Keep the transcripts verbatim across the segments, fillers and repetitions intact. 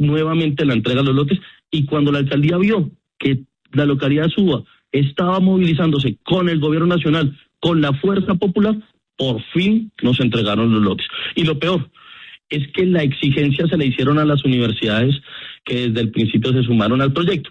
nuevamente la entrega de los lotes, y cuando la alcaldía vio que la localidad de Suba estaba movilizándose con el gobierno nacional, con la fuerza popular, por fin nos entregaron los lotes. Y lo peor es que la exigencia se la hicieron a las universidades que desde el principio se sumaron al proyecto.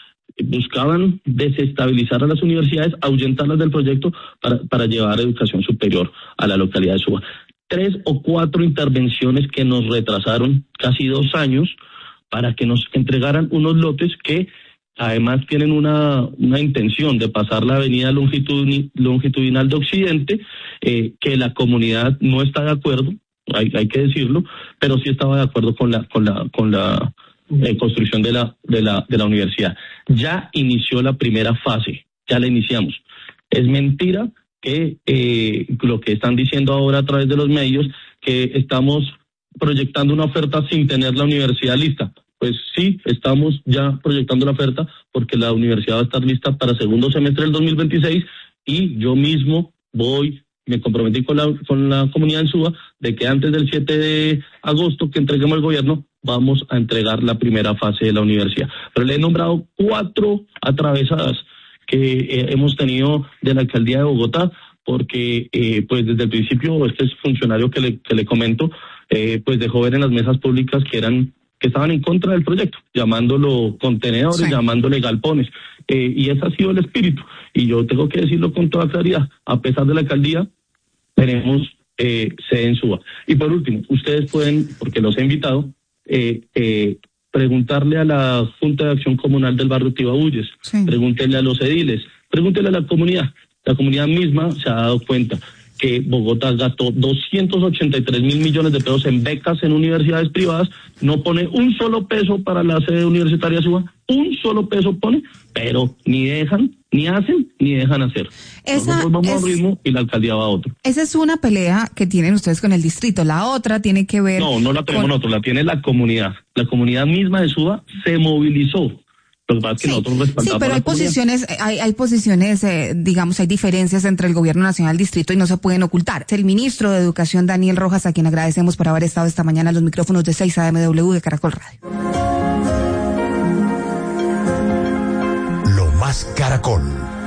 Buscaban desestabilizar a las universidades, ahuyentarlas del proyecto para, para llevar educación superior a la localidad de Suba. Tres o cuatro intervenciones que nos retrasaron casi dos años para que nos entregaran unos lotes que además tienen una, una intención de pasar la avenida longitudinal, longitudinal de Occidente, eh, que la comunidad no está de acuerdo, hay, hay que decirlo, pero sí estaba de acuerdo con la, con la, con la eh, construcción de la, de la, de la universidad. Ya inició la primera fase, ya la iniciamos. Es mentira que eh, lo que están diciendo ahora a través de los medios, que estamos proyectando una oferta sin tener la universidad lista. Pues sí, estamos ya proyectando la oferta porque la universidad va a estar lista para segundo semestre del dos mil veintiséis, y yo mismo voy, me comprometí con la, con la comunidad en Suba de que antes del siete de agosto que entreguemos al gobierno vamos a entregar la primera fase de la universidad. Pero le he nombrado cuatro atravesadas que eh, hemos tenido de la alcaldía de Bogotá, porque eh, pues desde el principio este funcionario que le, que le comento, eh, pues dejó ver en las mesas públicas que eran que estaban en contra del proyecto, llamándolo contenedores, sí. llamándole galpones, eh, y ese ha sido el espíritu, y yo tengo que decirlo con toda claridad, a pesar de la alcaldía, tenemos eh, sede en Suba. Y por último, ustedes pueden, porque los he invitado, eh, eh, preguntarle a la Junta de Acción Comunal del barrio Tibabuyes, sí. pregúntenle a los ediles, pregúntenle a la comunidad, la comunidad misma se ha dado cuenta que Bogotá gastó doscientos ochenta y tres mil millones de pesos en becas en universidades privadas, no pone un solo peso para la sede universitaria Suba, un solo peso pone, pero ni dejan, ni hacen, ni dejan hacer. Esa Nosotros vamos es, a un ritmo y la alcaldía va a otro. Esa es una pelea que tienen ustedes con el distrito, la otra tiene que ver... No, no la tenemos con... nosotros, la tiene la comunidad. La comunidad misma de Suba se movilizó. Lo que pasa es que sí, nosotros respaldamos sí, pero hay posiciones, hay, hay posiciones, eh, digamos, hay diferencias entre el gobierno nacional y el distrito y no se pueden ocultar. El ministro de Educación, Daniel Rojas, a quien agradecemos por haber estado esta mañana en los micrófonos de seis A M W de Caracol Radio. Lo más Caracol.